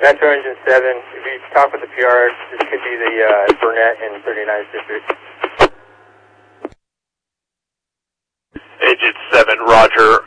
Metro Engine 7, if you talk with the PR, this could be the Burnett in 39th District. Engine 7, roger.